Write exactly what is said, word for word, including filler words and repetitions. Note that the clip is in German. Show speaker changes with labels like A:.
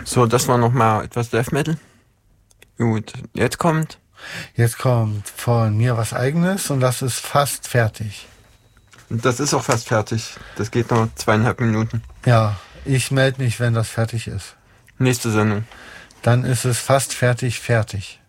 A: So, das war nochmal etwas Death Metal. Gut, jetzt kommt...
B: Jetzt kommt von mir was Eigenes und das ist fast fertig.
A: Das ist auch fast fertig. Das geht noch zweieinhalb Minuten.
B: Ja, ich melde mich, wenn das fertig ist.
A: Nächste Sendung.
B: Dann ist es fast fertig, fertig.